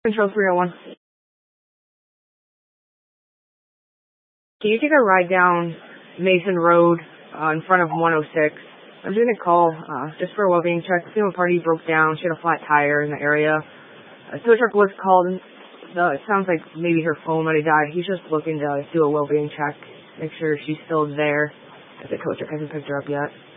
Control 301. Can you take a ride down Mason Road in front of 106? I'm doing a call just for a well-being check. The female party broke down. She had a flat tire in the area. A tow truck was called. It sounds like maybe her phone might have died. He's just looking to do a well-being check, make sure she's still there, if the tow truck hasn't picked her up yet.